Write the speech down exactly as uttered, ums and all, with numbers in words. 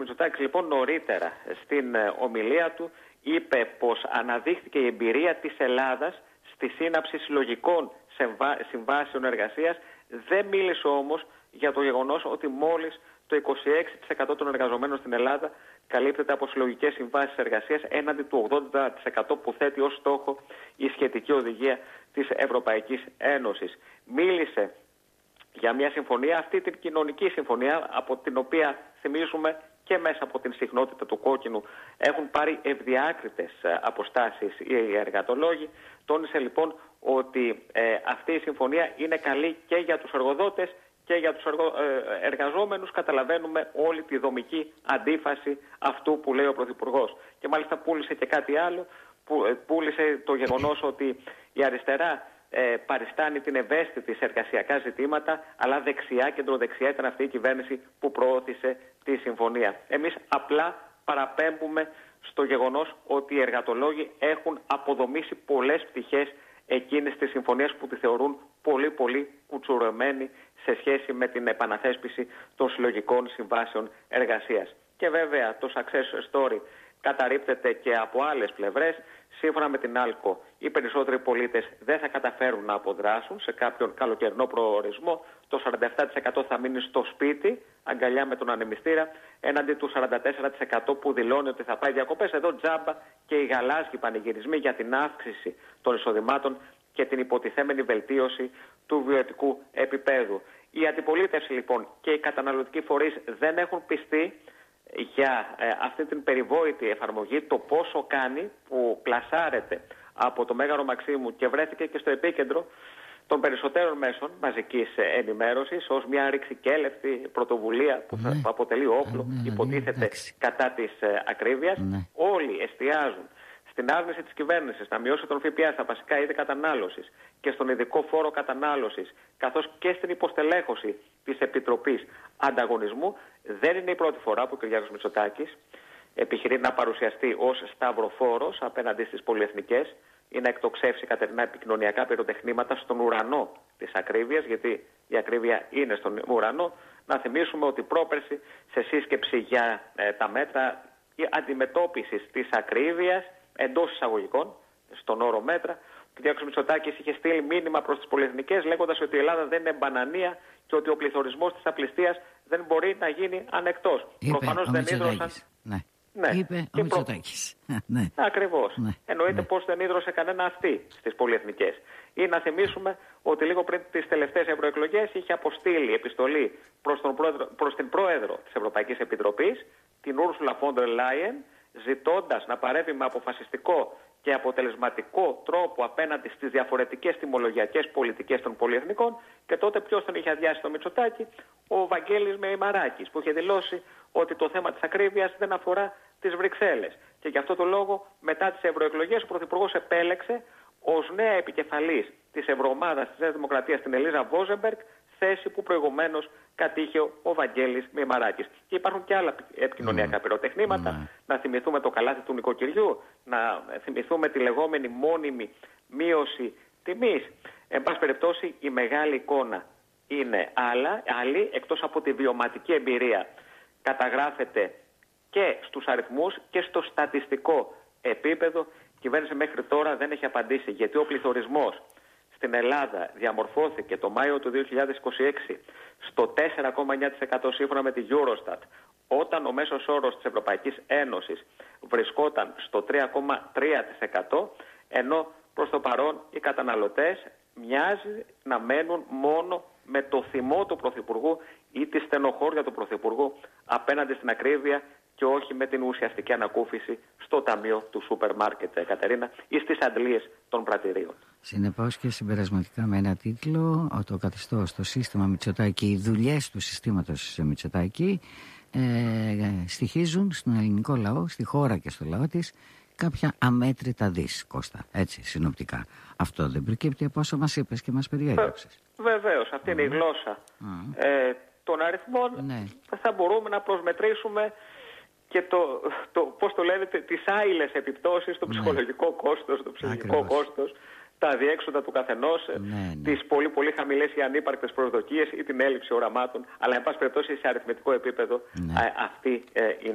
Μητσοτάκης λοιπόν νωρίτερα στην ομιλία του είπε πως αναδείχθηκε η εμπειρία της Ελλάδας στη σύναψη συλλογικών συμβάσεων εργασίας. Δεν μίλησε όμως για το γεγονός ότι μόλις το είκοσι έξι τοις εκατό των εργαζομένων στην Ελλάδα καλύπτεται από συλλογικές συμβάσεις εργασίας έναντι του ογδόντα τοις εκατό που θέτει ως στόχο η σχετική οδηγία της Ευρωπαϊκής Ένωσης. Μίλησε για μια συμφωνία, αυτή την κοινωνική συμφωνία, από την οποία θυμίζουμε και μέσα από την συχνότητα του κόκκινου έχουν πάρει ευδιάκριτες αποστάσεις οι εργατολόγοι. Τόνισε λοιπόν ότι ε, αυτή η συμφωνία είναι καλή και για τους εργοδότες και για τους εργο, ε, εργαζόμενους. Καταλαβαίνουμε όλη τη δομική αντίφαση αυτού που λέει ο Πρωθυπουργός. Και μάλιστα πούλησε και κάτι άλλο, που, ε, πούλησε το γεγονός ότι η αριστερά ε, παριστάνει την ευαίσθητη σε εργασιακά ζητήματα, αλλά δεξιά, κεντροδεξιά ήταν αυτή η κυβέρνηση που προώθησε τη συμφωνία. Εμείς απλά παραπέμπουμε στο γεγονός ότι οι εργατολόγοι έχουν αποδομήσει πολλές πτυχές εκείνης της συμφωνίας που τη θεωρούν πολύ πολύ κουτσουρεμένη σε σχέση με την επαναθέσπιση των συλλογικών συμβάσεων εργασίας. Και βέβαια το success story καταρρίπτεται και από άλλες πλευρές. Σύμφωνα με την άλκο, οι περισσότεροι πολίτες δεν θα καταφέρουν να αποδράσουν σε κάποιον καλοκαιρινό προορισμό. Το σαράντα επτά τοις εκατό θα μείνει στο σπίτι, αγκαλιά με τον ανεμιστήρα, έναντι του σαράντα τέσσερα τοις εκατό που δηλώνει ότι θα πάει διακοπές. Εδώ τζάμπα και οι γαλάζιοι πανηγυρισμοί για την αύξηση των εισοδημάτων και την υποτιθέμενη βελτίωση του βιωτικού επίπεδου. Η αντιπολίτευση λοιπόν και οι καταναλωτικοί φορείς δεν έχουν πιστεί για ε, αυτή την περιβόητη εφαρμογή, το πόσο κάνει, που πλασάρεται από το Μέγαρο Μαξίμου και βρέθηκε και στο επίκεντρο των περισσότερων μέσων μαζικής ενημέρωσης ως μια ρηξικέλευτη πρωτοβουλία που θα αποτελεί όπλο, υποτίθεται, κατά της ε, ακρίβειας. Όλοι εστιάζουν στην άρνηση της κυβέρνησης να μειώσει τον ΦΠΑ στα βασικά είδη κατανάλωσης και στον ειδικό φόρο κατανάλωσης, καθώς και στην υποστελέχωση της Επιτροπής Ανταγωνισμού. Δεν είναι η πρώτη φορά που ο Κυριάκος Μητσοτάκης επιχειρεί να παρουσιαστεί ως σταυροφόρος απέναντι στις πολυεθνικές ή να εκτοξεύσει κατερινά επικοινωνιακά πυροτεχνήματα στον ουρανό της ακρίβειας, γιατί η ακρίβεια είναι στον ουρανό. Να θυμίσουμε ότι πρόπερση σε σύσκεψη για ε, τα μέτρα αντιμετώπισης της ακρίβειας εντός εισαγωγικών, στον όρο μέτρα, ο Κυριάκος Μητσοτάκης είχε στείλει μήνυμα προς τις πολυεθνικές λέγοντας ότι η Ελλάδα δεν είναι μπανανία και ότι ο πληθωρισμός της απληστίας δεν μπορεί να γίνει ανεκτός. Προφανώς δεν ίδρωσαν. Ναι. Ναι. Είπε ο Μητσοτάκης. Προ... ναι. Ακριβώς. Ναι. Εννοείται ναι. πως δεν ίδρωσε κανένα αυτή στις πολυεθνικές. Ή να θυμίσουμε ότι λίγο πριν τις τελευταίες ευρωεκλογές είχε αποστείλει επιστολή προς, τον πρόεδρο, προς την πρόεδρο της Ευρωπαϊκής Επιτροπής, την Ursula von der Leyen, ζητώντας να παρέμβει με αποφασιστικό και αποτελεσματικό τρόπο απέναντι στις διαφορετικές τιμολογιακές πολιτικές των πολυεθνικών. Και τότε ποιος τον είχε αδειάσει το Μητσοτάκη? Ο Βαγγέλης Μεϊμαράκης, που είχε δηλώσει ότι το θέμα της ακρίβειας δεν αφορά τις Βρυξέλλες. Και γι' αυτό το λόγο, μετά τις ευρωεκλογές, ο Πρωθυπουργός επέλεξε ως νέα επικεφαλής της Ευρωομάδας της Νέας Δημοκρατίας την Ελίζα Βόζεμπεργκ, θέση που προηγουμένως κατήχε ο Βαγγέλης Μεϊμαράκης. Και υπάρχουν και άλλα επικοινωνιακά mm. πυροτεχνήματα. Mm. Να θυμηθούμε το καλάθι του νοικοκυριού, να θυμηθούμε τη λεγόμενη μόνιμη μείωση τιμής. Εν πάση περιπτώσει, η μεγάλη εικόνα είναι άλλα, άλλη, εκτός από τη βιωματική εμπειρία. Καταγράφεται και στους αριθμούς και στο στατιστικό επίπεδο. Η κυβέρνηση μέχρι τώρα δεν έχει απαντήσει γιατί ο πληθωρισμός στην Ελλάδα διαμορφώθηκε το Μάιο του δύο χιλιάδες είκοσι έξι στο τέσσερα κόμμα εννιά τοις εκατό σύμφωνα με τη Eurostat, όταν ο μέσος όρος της Ευρωπαϊκής Ένωσης βρισκόταν στο τρία κόμμα τρία τοις εκατό, ενώ προς το παρόν οι καταναλωτές μοιάζει να μένουν μόνο με το θυμό του Πρωθυπουργού ή τη στενοχώρια του Πρωθυπουργού απέναντι στην ακρίβεια και όχι με την ουσιαστική ανακούφιση στο ταμείο του σούπερ μάρκετ, Κατερίνα, ή στις αντλίες των πρατηρίων. Συνεπώς και συμπερασματικά με ένα τίτλο, το καθιστώ στο σύστημα Μητσοτάκη, οι δουλειές του συστήματος Μητσοτάκη ε, στοιχίζουν στον ελληνικό λαό, στη χώρα και στο λαό της, κάποια αμέτρητα δις, Κώστα, έτσι συνοπτικά. Αυτό δεν προκύπτει από όσο μας είπες και μας περιέγραψες? Βεβαίως, αυτή mm. είναι η γλώσσα mm. ε, των αριθμών. Ναι. Θα μπορούμε να προσμετρήσουμε και το, το πώς το λένε, τις άειλες επιπτώσεις, το ψυχολογικό ναι. κόστος, το ψυχολογικό κόστος, τα αδιέξοδα του καθενός, ναι, ναι. τις πολύ πολύ χαμηλές ή ανύπαρκτες προσδοκίες ή την έλλειψη οραμάτων, αλλά εν πάση περιπτώσει σε αριθμητικό επίπεδο ναι. α, αυτή ε, είναι